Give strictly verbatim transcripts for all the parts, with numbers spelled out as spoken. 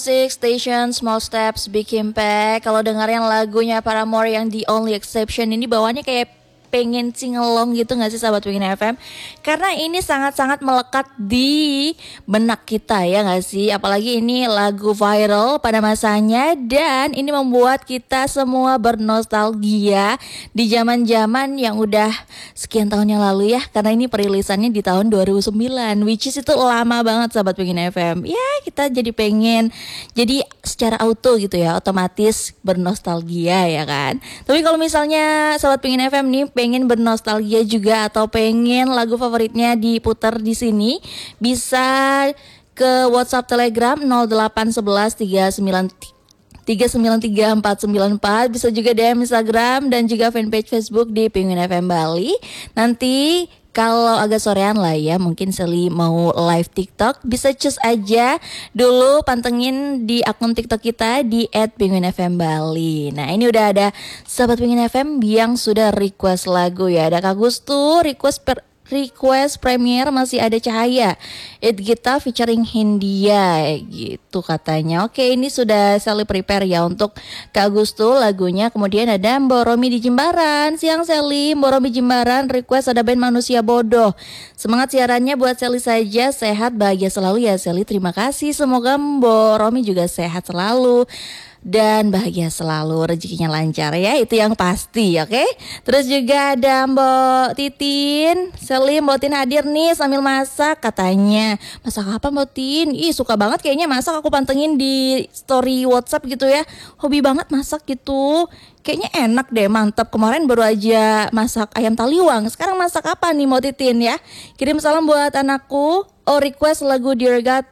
Six Station, Small Steps, Big Impact. Kalau dengerin lagunya Paramore yang The Only Exception ini bawaannya kayak pengen singelong gitu gak sih sahabat Pengen F M? Karena ini sangat-sangat melekat di benak kita ya gak sih? Apalagi ini lagu viral pada masanya dan ini membuat kita semua bernostalgia di zaman-zaman yang udah sekian tahun yang lalu ya. Karena ini perilisannya di tahun dua ribu sembilan, which is itu lama banget sahabat Pengen F M. Ya kita jadi pengen, jadi secara auto gitu ya, otomatis bernostalgia ya kan. Tapi kalau misalnya sahabat Pengen F M nih pengen bernostalgia juga atau pengen lagu favoritnya diputar di sini, bisa ke WhatsApp Telegram nol delapan satu satu tiga sembilan tiga sembilan tiga empat sembilan empat, bisa juga D M Instagram dan juga fanpage Facebook di Penguin F M Bali. Nanti kalau agak sorean lah ya, mungkin Sally mau live TikTok, bisa cus aja dulu pantengin di akun TikTok kita di et penguin f m bali. Nah ini udah ada sahabat Penguin F M yang sudah request lagu ya. Ada Kak Gustu request per request premier Masih Ada Cahaya, It Gita featuring Hindia gitu katanya. Oke, ini sudah Sally prepare ya untuk Kak Gustu lagunya. Kemudian ada Mbak Romi di Jimbaran. Siang Sally, Mbak Romi Jimbaran request ada band Manusia Bodoh. Semangat siarannya buat Sally saja, sehat bahagia selalu ya Sally. Terima kasih, semoga Mbak Romi juga sehat selalu dan bahagia selalu, rezekinya lancar ya, itu yang pasti. Oke, okay? Terus juga ada Mbak Titin, Selim, Mbak Tin hadir nih sambil masak katanya. Masak apa Mbak Tin? Ih suka banget kayaknya masak, aku pantengin di story WhatsApp gitu ya. Hobi banget masak gitu. Kayaknya enak deh, mantap. Kemarin baru aja masak ayam taliwang. Sekarang masak apa nih Mbak Titin ya? Kirim salam buat anakku. Oh request lagu Dear God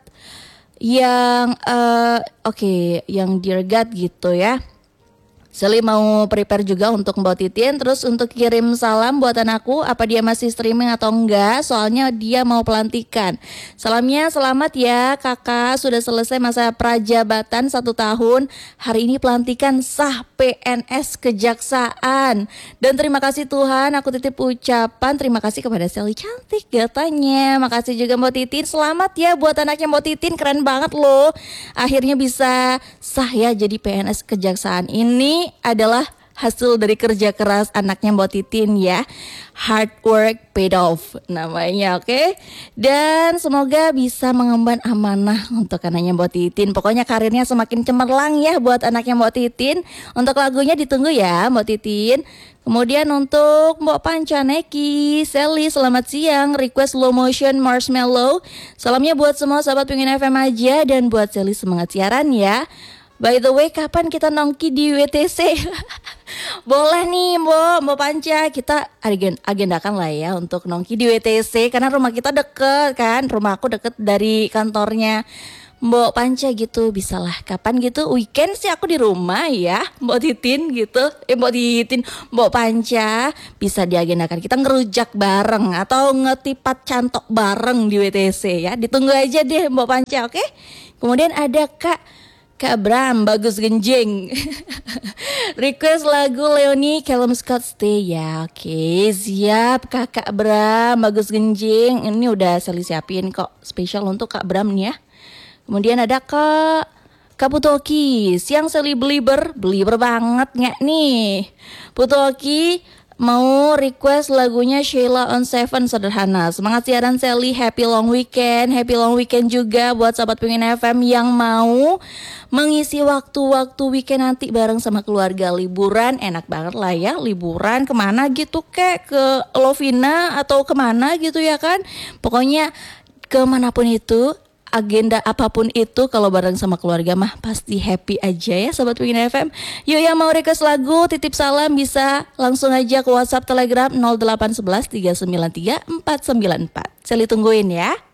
yang uh, oke okay, yang Dear God gitu ya. Sally mau prepare juga untuk Mbak Titin. Terus untuk kirim salam buat anakku, apa dia masih streaming atau enggak, soalnya dia mau pelantikan. Salamnya, selamat ya kakak, sudah selesai masa prajabatan satu tahun. Hari ini pelantikan sah P N S Kejaksaan. Dan terima kasih Tuhan, aku titip ucapan terima kasih kepada Sally cantik katanya. Makasih juga Mbak Titin, selamat ya buat anaknya Mbak Titin, keren banget loh. Akhirnya bisa sah ya jadi P N S Kejaksaan. Ini adalah hasil dari kerja keras anaknya Mbak Titin ya. Hard work paid off namanya, oke okay? Dan semoga bisa mengemban amanah untuk anaknya Mbak Titin. Pokoknya karirnya semakin cemerlang ya buat anaknya Mbak Titin. Untuk lagunya ditunggu ya Mbak Titin. Kemudian untuk Mbak Pancaneki, Sally selamat siang, request Slow Motion Marshmallow. Salamnya buat semua sahabat Pengen F M aja dan buat Sally semangat siaran ya. By the way, kapan kita nongki di W T C? Boleh nih Mbak, Mbak Panca, kita agendakan lah ya untuk nongki di W T C. Karena rumah kita deket kan, rumah aku deket dari kantornya Mbak Panca gitu. Bisalah kapan gitu, weekend sih aku di rumah ya Mbak Titin gitu. Eh Mbak Titin, Mbak Panca, bisa diagendakan kita ngerujak bareng atau ngetipat cantok bareng di W T C ya. Ditunggu aja deh Mbak Panca, oke? Kemudian ada Kak Kak Bram, bagus genjing. Request lagu Leonie Callum Scott Stay ya. Oke, siap Kakak Bram, bagus genjing. Ini udah Sally siapin kok spesial untuk Kak Bram nih ya. Kemudian ada Kak Kak Putoki, siang Sally Belieber, Belieber banget nggak nih? Putoki mau request lagunya Sheila on Seven sederhana. Semangat siaran Sally, happy long weekend. Happy long weekend juga buat sahabat Pengen F M yang mau mengisi waktu-waktu weekend nanti bareng sama keluarga. Liburan enak banget lah ya, liburan kemana gitu kek, ke Lovina atau kemana gitu ya kan. Pokoknya kemanapun itu, agenda apapun itu, kalau bareng sama keluarga mah pasti happy aja ya Sobat Pengen F M. Yuk yang mau request lagu, titip salam bisa langsung aja ke WhatsApp Telegram nol delapan satu satu tiga sembilan tiga empat sembilan empat. Sally tungguin ya.